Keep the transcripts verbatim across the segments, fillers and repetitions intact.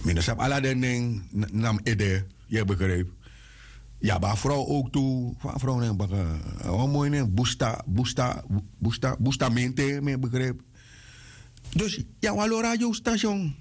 Minusap ala den ding nam ede, je begrijpt. Ja, maar vrouw ook toe, vrouw nee, bakken, wat mooi nee, busta, busta, busta, busta mente, me begrijp. Dus ja, walo radiostation.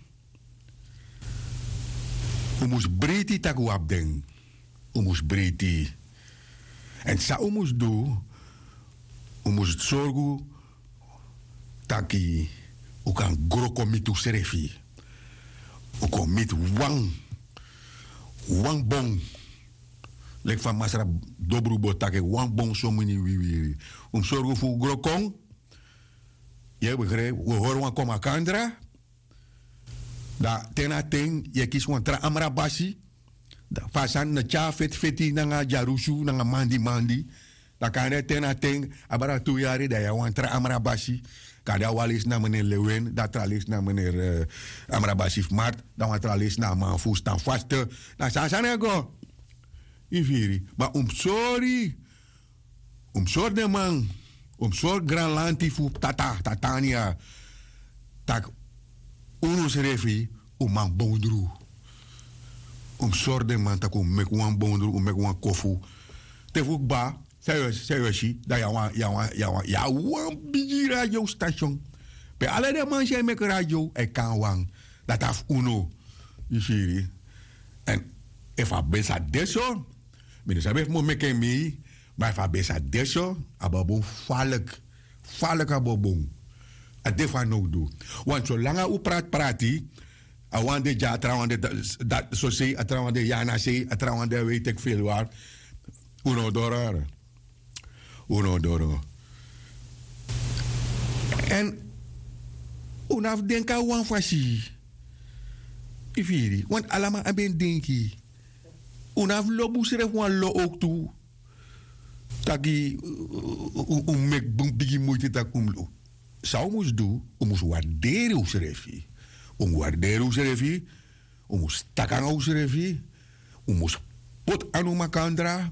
We moest breedte tak wap ding. We moest breedte. En sa we moest doen, we moest zorgen dat we kan groko mitu serefi. We kan mit wang, wang bong. Lek van masra dobru botake wang bong so mini wiwi. Um zorgen voor grokong. Je begrijpt, we horen wan koma kandra. Da tena ting, je kies wan tra amra basi. Da fasan na cha fet feti nanga jarusu nanga mandi mandi. Da kan je tena ting, abara tu yari da ya wan tra amra basi. Kan je walis na meneer Lewin, da tralis na meneer uh, amra basi Mart, da wan tralis na man fus tan vaste. Da sasan ego. Iviri, maar om sorry, om sorry de man, om sorry grand lanti fu tata, tatania, tak unus refi, om man bondru. Om sorry de man, tak om mek wan bondru, om mek wan kofu. Te fuk ba, serieus, serieus, da ya wan, ya wan, ya wan, ya wan bigi radio station. Pe alle de man zijn mek radio, e kan wan, dat af uno, Iviri. En if a besa deso, Mene sabe mo meke mi, maar fa besa deso, ababon falek, falek ababon. A defa no do. Want zolang u praat prati, a wande ja trawande dat so say, a trawande jana say, a trawande weet ik veel waar. Uno dorare. Uno doro. En unaf denka wan fasi. Ifiri, want alama aben denki. Unaf lo busere wan lo ook toe. Taki um mek bigi moeite tak um lo. Zou moest doen, um moest waarderen hoe ze refi. Um waarderen hoe ze refi. Um moest takan hoe ze refi. Um moest pot anu makandra.